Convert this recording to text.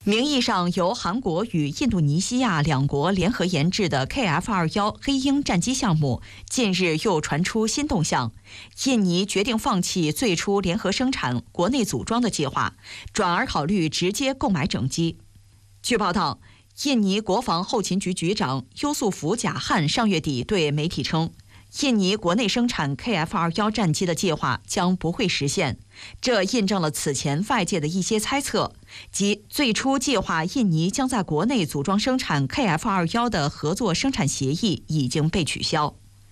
名义上由韩国与印度尼西亚两国联合研制的 KF-21黑鹰战机项目，近日又传出新动向。印尼决定放弃最初联合生产、国内组装的计划，转而考虑直接购买整机。据报道，印尼国防后勤局局长优素福·贾汉上月底对媒体称，印尼国内生产 KF-21战机的计划将不会实现，这印证了此前外界的一些猜测，即最初计划印尼将在国内组装生产 KF-21的合作生产协议已经被取消。